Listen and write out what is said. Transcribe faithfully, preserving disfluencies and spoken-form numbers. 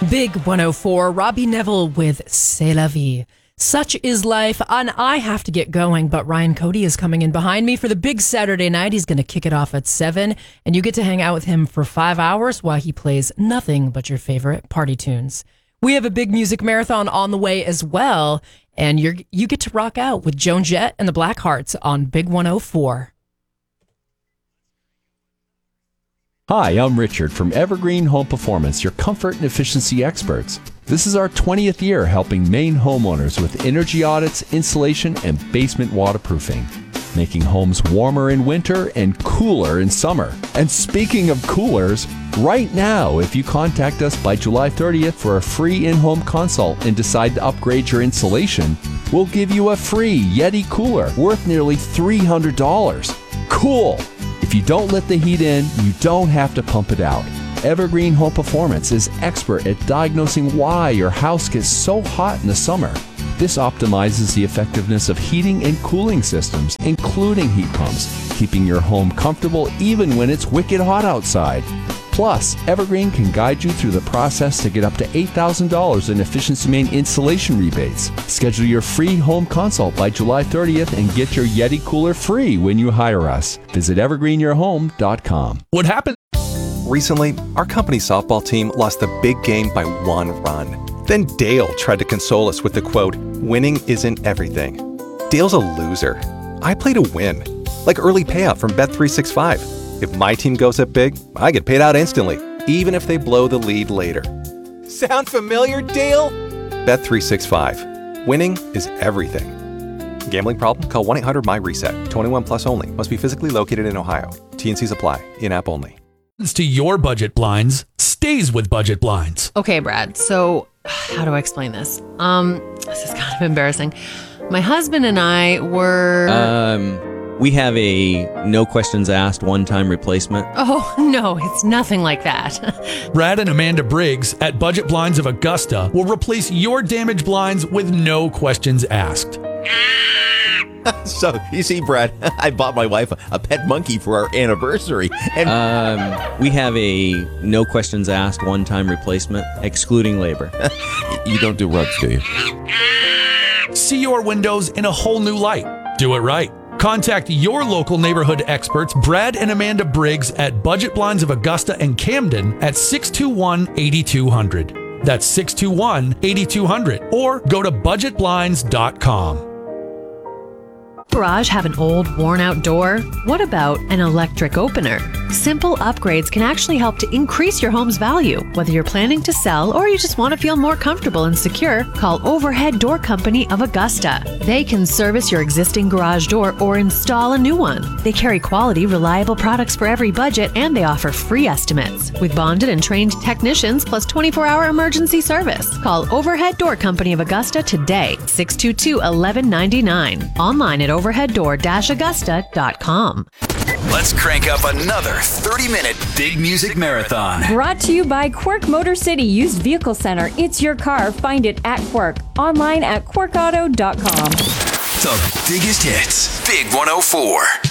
Big one oh four, Robbie Neville with C'est la vie. Such is life, and I have to get going, but Ryan Cody is coming in behind me for the big Saturday night. He's going to kick it off at seven, and you get to hang out with him for five hours while he plays nothing but your favorite party tunes. We have a big music marathon on the way as well, and you're, you get to rock out with Joan Jett and the Blackhearts on Big one oh four. Hi, I'm Richard from Evergreen Home Performance, your comfort and efficiency experts. This is our twentieth year helping Maine homeowners with energy audits, insulation, and basement waterproofing, making homes warmer in winter and cooler in summer. And speaking of coolers, right now, if you contact us by July thirtieth for a free in-home consult and decide to upgrade your insulation, we'll give you a free Yeti cooler worth nearly three hundred dollars. Cool! If you don't let the heat in, you don't have to pump it out. Evergreen Home Performance is expert at diagnosing why your house gets so hot in the summer. This optimizes the effectiveness of heating and cooling systems, including heat pumps, keeping your home comfortable even when it's wicked hot outside. Plus, Evergreen can guide you through the process to get up to eight thousand dollars in Efficiency Maine installation rebates. Schedule your free home consult by July thirtieth and get your Yeti cooler free when you hire us. Visit evergreen your home dot com. What happened? Recently, our company softball team lost the big game by one run. Then Dale tried to console us with the quote, "Winning isn't everything." Dale's a loser. I play to win, like early payout from Bet three sixty-five. If my team goes up big, I get paid out instantly, even if they blow the lead later. Sound familiar, Dale? Bet three sixty-five. Winning is everything. Gambling problem? Call one eight hundred M Y reset. twenty-one plus only. Must be physically located in Ohio. T and Cs apply. In-app only. To your budget blinds stays with Budget Blinds. Okay, Brad. So how do I explain this? Um, this is kind of embarrassing. My husband and I were... Um... We have a no questions asked one-time replacement. Oh, no, it's nothing like that. Brad and Amanda Briggs at Budget Blinds of Augusta will replace your damaged blinds with no questions asked. So, you see, Brad, I bought my wife a, a pet monkey for our anniversary. And um, we have a no questions asked one-time replacement, excluding labor. You don't do rugs, do you? See your windows in a whole new light. Do it right. Contact your local neighborhood experts, Brad and Amanda Briggs at Budget Blinds of Augusta and Camden at six two one, eight two zero zero. That's six two one, eight two zero zero. Or go to budget blinds dot com. Garage have an old, worn-out door? What about an electric opener? Simple upgrades can actually help to increase your home's value. Whether you're planning to sell or you just want to feel more comfortable and secure, call Overhead Door Company of Augusta. They can service your existing garage door or install a new one. They carry quality, reliable products for every budget, and they offer free estimates. With bonded and trained technicians plus twenty-four hour emergency service. Call Overhead Door Company of Augusta today, six two two, one one nine nine. Online at overhead door dash augusta dot com. Let's crank up another thirty minute big music marathon. Brought to you by Quirk Motor City Used Vehicle Center. It's your car. Find it at Quirk. Online at quirk auto dot com. The biggest hits. Big one oh four.